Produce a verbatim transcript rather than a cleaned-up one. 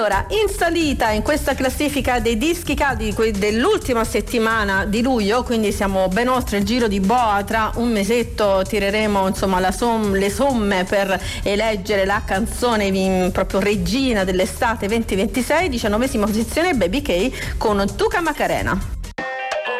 Allora, in salita in questa classifica dei dischi caldi dell'ultima settimana di luglio, quindi siamo ben oltre il giro di boa, tra un mesetto tireremo insomma la som- le somme per eleggere la canzone in, proprio regina dell'estate duemilaventisei. Diciannovesima posizione Baby K con Tuca Macarena.